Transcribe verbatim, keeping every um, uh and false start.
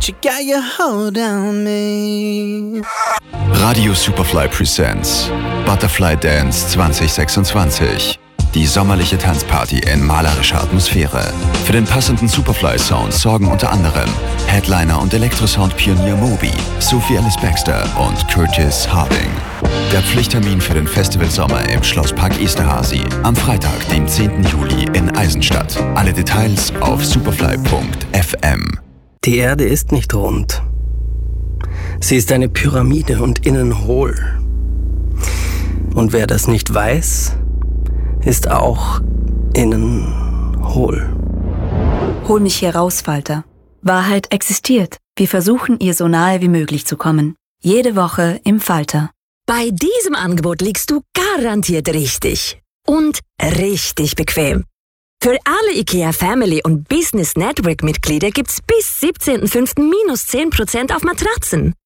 but you got your hold on me. Radio Superfly Presents Butterfly Dance zwanzig sechsundzwanzig. Die sommerliche Tanzparty in malerischer Atmosphäre. Für den passenden Superfly-Sound sorgen unter anderem Headliner und Elektrosound-Pionier Moby, Sophie Alice Baxter und Curtis Harding. Der Pflichttermin für den Festivalsommer im Schlosspark Esterhazy am Freitag, den zehnten Juli in Eisenstadt. Alle Details auf superfly punkt f m. Die Erde ist nicht rund. Sie ist eine Pyramide und innen hohl. Und wer das nicht weiß, ist auch innen hohl. Hol mich hier raus, Falter. Wahrheit existiert. Wir versuchen, ihr so nahe wie möglich zu kommen. Jede Woche im Falter. Bei diesem Angebot liegst du garantiert richtig. Und richtig bequem. Für alle IKEA Family und Business Network Mitglieder gibt's bis siebzehnten fünften minus zehn Prozent auf Matratzen.